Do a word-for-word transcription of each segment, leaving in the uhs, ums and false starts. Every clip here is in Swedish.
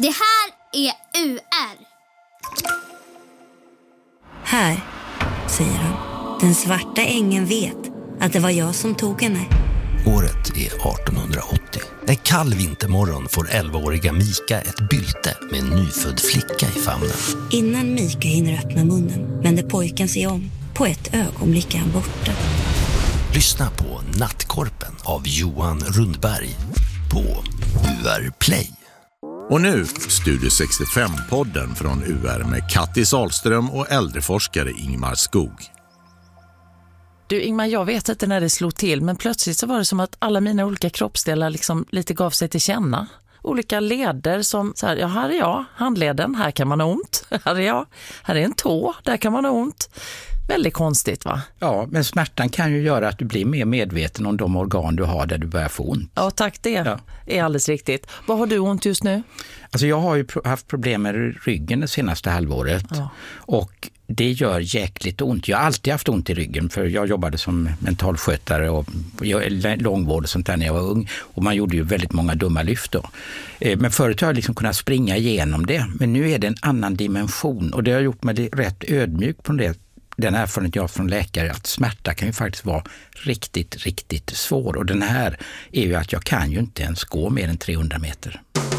Det här är U R. Här, säger han. Den svarta ängeln vet att det var jag som tog henne. Året är artonhundraåttio. En kall vintermorgon får elvaåriga Mika ett bylte med en nyfödd flicka i famnen. Innan Mika hinner öppna munnen vänder pojken sig om. På ett ögonblick är han borta. Lyssna på Nattkorpen av Johan Rundberg på U R Play. Och nu Studio sextiofem-podden från U R med Katti Salström och äldreforskare Ingmar Skog. Du Ingmar, jag vet inte när det slog till, men plötsligt så var det som att alla mina olika kroppsdelar liksom lite gav sig till känna. Olika leder som så här, ja här är jag, handleden, här kan man ha ont. Här är jag, här är en tå, där kan man ha ont. Väldigt konstigt, va? Ja, men smärtan kan ju göra att du blir mer medveten om de organ du har där du börjar få ont. Ja, tack det ja. är alldeles riktigt. Vad har du ont just nu? Alltså jag har ju haft problem med ryggen det senaste halvåret. Ja. Och det gör jäkligt ont. Jag har alltid haft ont i ryggen för jag jobbade som mentalskötare och långvård och sånt där när jag var ung. Och man gjorde ju väldigt många dumma lyft då. Men förut har jag liksom kunnat springa igenom det. Men nu är det en annan dimension och det har gjort mig rätt ödmjuk på det. Den erfarenhet jag har från läkare att smärta kan ju faktiskt vara riktigt, riktigt svår. Och den här är ju att jag kan ju inte ens gå mer än trehundra meter.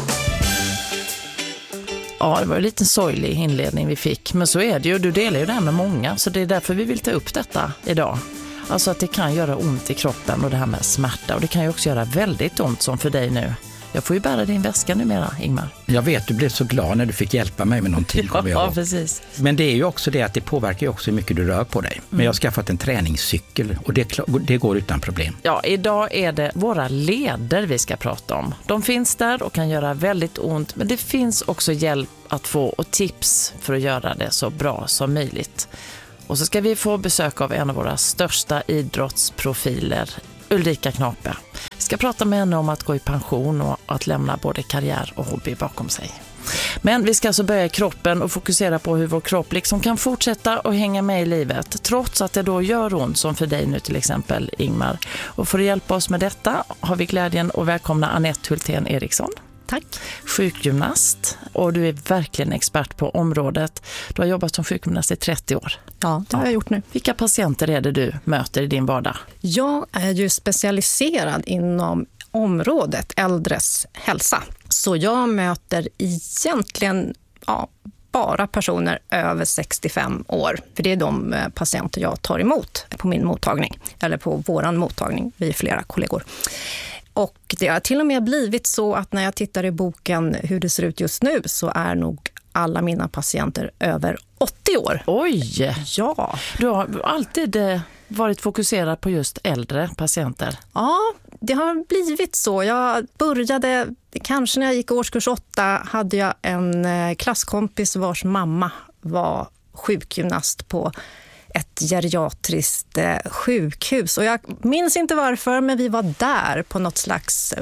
Ja, det var en liten sorglig inledning vi fick. Men så är det ju, du delar ju det här med många. Så det är därför vi vill ta upp detta idag. Alltså att det kan göra ont i kroppen och det här med smärta. Och det kan ju också göra väldigt ont som för dig nu. Jag får ju bära din väska numera, Ingmar. Jag vet, du blev så glad när du fick hjälpa mig med någonting. Ja, ja, precis. Men det är ju också det att det påverkar ju också hur mycket du rör på dig. Men jag har skaffat en träningscykel och det, det går utan problem. Ja, idag är det våra leder vi ska prata om. De finns där och kan göra väldigt ont. Men det finns också hjälp att få och tips för att göra det så bra som möjligt. Och så ska vi få besök av en av våra största idrottsprofiler, Ulrika Knape. Vi ska prata med henne om att gå i pension och att lämna både karriär och hobby bakom sig. Men vi ska alltså börja i kroppen och fokusera på hur vår kropp liksom kan fortsätta och hänga med i livet trots att det då gör ont som för dig nu till exempel, Ingmar. Och för att hjälpa oss med detta har vi glädjen att välkomna Anette Hultén Eriksson. Tack. Sjukgymnast och du är verkligen expert på området. Du har jobbat som sjukgymnast i trettio år. Ja, det har jag gjort nu. Vilka patienter är det du möter i din vardag? Jag är ju specialiserad inom området äldres hälsa. Så jag möter egentligen ja, bara personer över sextiofem år. För det är de patienter jag tar emot på min mottagning. Eller på våran mottagning, vi är flera kollegor. Och det har till och med blivit så att när jag tittar i boken hur det ser ut just nu så är nog alla mina patienter över åttio år. Oj! Ja. Du har alltid varit fokuserad på just äldre patienter. Ja, det har blivit så. Jag började, kanske när jag gick i årskurs åtta hade jag en klasskompis vars mamma var sjukgymnast på ett geriatriskt sjukhus. Och jag minns inte varför, men vi var där på något slags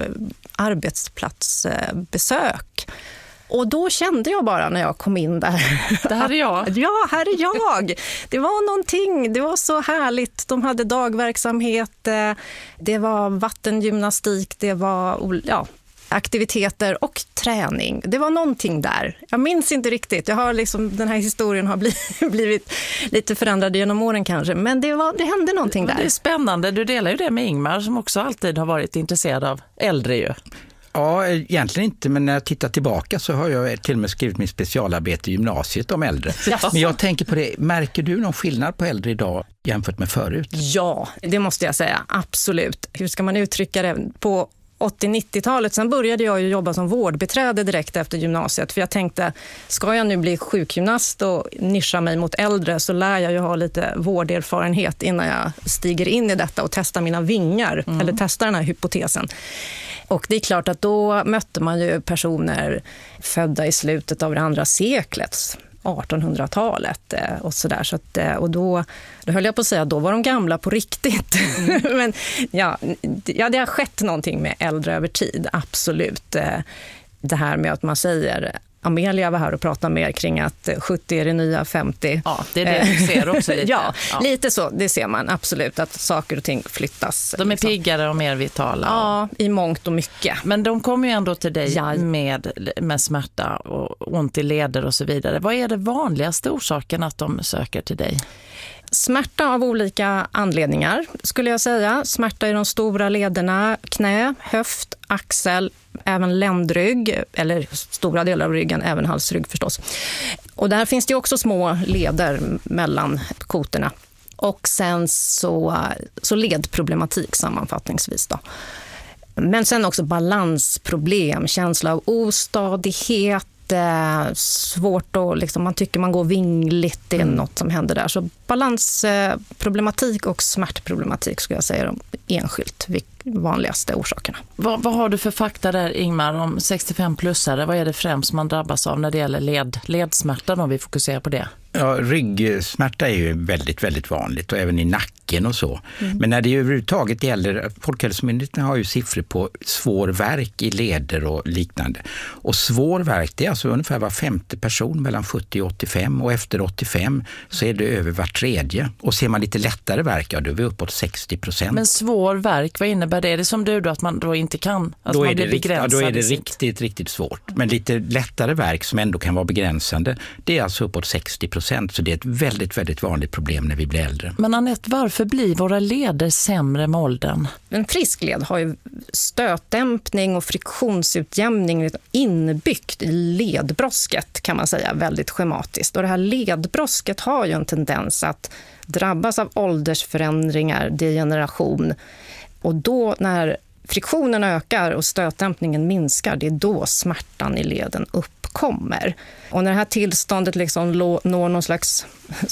arbetsplatsbesök. Och då kände jag bara när jag kom in där. Det här är jag. Ja, här är jag. Det var någonting, det var så härligt. De hade dagverksamhet, det var vattengymnastik, det var ja, aktiviteter och träning. Det var någonting där. Jag minns inte riktigt. Jag har liksom, den här historien har blivit, blivit lite förändrad genom åren kanske. Men det, var, det hände någonting där. Det är spännande. Du delar ju det med Ingmar som också alltid har varit intresserad av äldre ju. Ja, egentligen inte, men när jag tittar tillbaka så har jag till och med skrivit min specialarbete i gymnasiet om äldre. Yes. Men jag tänker på det, märker du någon skillnad på äldre idag jämfört med förut? Ja, det måste jag säga, absolut. Hur ska man uttrycka det? På åttio-nittiotalet, sen började jag ju jobba som vårdbiträde direkt efter gymnasiet. För jag tänkte, ska jag nu bli sjukgymnast och nischa mig mot äldre så lär jag ju ha lite vårderfarenhet innan jag stiger in i detta och testar mina vingar. Mm. Eller testar den här hypotesen. Och det är klart att då mötte man ju personer födda i slutet av det andra seklet, artonhundratalet och sådär. Så att, och då, då höll jag på att säga, då var de gamla på riktigt. Mm. Men ja, ja, det har skett någonting med äldre över tid, absolut. Det här med att man säger Amelia var här och pratade med er kring att sjuttio är det nya femtio. Ja, det är det du ser också lite. ja, ja, lite så. Det ser man absolut, att saker och ting flyttas. De är liksom piggare och mer vitala. Ja, i mångt och mycket. Men de kommer ju ändå till dig ja. med, med smärta och ont i leder och så vidare. Vad är det vanligaste orsaken att de söker till dig? Smärta av olika anledningar skulle jag säga. Smärta i de stora lederna, knä, höft, axel, även ländrygg, eller stora delar av ryggen, även halsrygg förstås. Och där finns det också små leder mellan kotorna. Och sen så, så ledproblematik sammanfattningsvis då. Men sen också balansproblem, känsla av ostadighet, svårt att liksom, man tycker man går vingligt, det är mm. något som händer där. Så balansproblematik och smärtproblematik skulle jag säga är de enskilt vanligaste orsakerna. Vad, vad har du för fakta där, Ingmar, om sextiofem-plussare? Vad är det främst man drabbas av när det gäller led, ledsmärta, om vi fokuserar på det? Ja, ryggsmärta är ju väldigt, väldigt vanligt och även i nacken och så. Mm. Men när det överhuvudtaget gäller, Folkhälsomyndigheten har ju siffror på svår värk i leder och liknande. Och svår värk, det är alltså ungefär var femte person mellan sjuttio och åttiofem, och efter åttiofem så är det över var tredje. Och ser man lite lättare värk, ja, då är vi uppåt sextio procent. Men svår värk, vad innebär det? Är det som du då, att man då inte kan? Alltså då, man är det blir rikt, ja, då är det sitt... riktigt, riktigt svårt. Men lite lättare värk som ändå kan vara begränsande, det är alltså uppåt sextio procent. Så det är ett väldigt, väldigt vanligt problem när vi blir äldre. Men Anette, varför blir våra leder sämre med åldern? En frisk led har ju stötdämpning och friktionsutjämning inbyggt i ledbrosket, kan man säga, väldigt schematiskt. Och det här ledbrosket har ju en tendens att drabbas av åldersförändringar, degeneration. Och då när friktionen ökar och stötdämpningen minskar, det är då smärtan i leden uppkommer. Och när det här tillståndet liksom når någon slags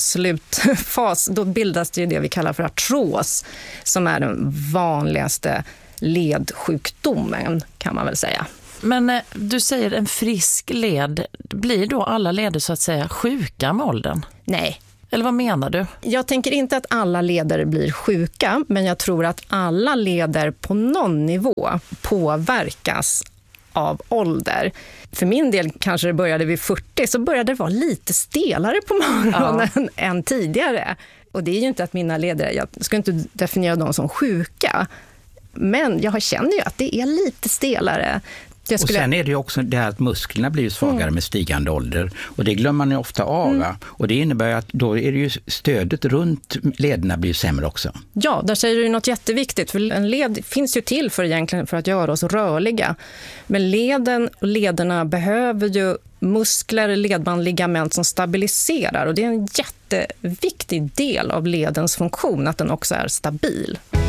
slutfas, då bildas det det vi kallar för artros, som är den vanligaste ledsjukdomen, kan man väl säga. Men du säger en frisk led, blir då alla leder så att säga sjuka med åldern? Nej. Eller vad menar du? Jag tänker inte att alla leder blir sjuka, men jag tror att alla leder på någon nivå påverkas av ålder. För min del kanske det började vid fyrtio, så började det vara lite stelare på morgonen ja. än tidigare. Och det är ju inte att mina leder, jag ska inte definiera dem som sjuka, men jag känner ju att det är lite stelare. Skulle... Och sen är det ju också det här att musklerna blir svagare mm. med stigande ålder. Och det glömmer man ju ofta av. Mm. Och det innebär att då är det ju stödet runt lederna blir sämre också. Ja, där säger du något jätteviktigt. För en led finns ju till för, egentligen för att göra oss rörliga. Men leden och lederna behöver ju muskler, ledband, ligament som stabiliserar. Och det är en jätteviktig del av ledens funktion, att den också är stabil.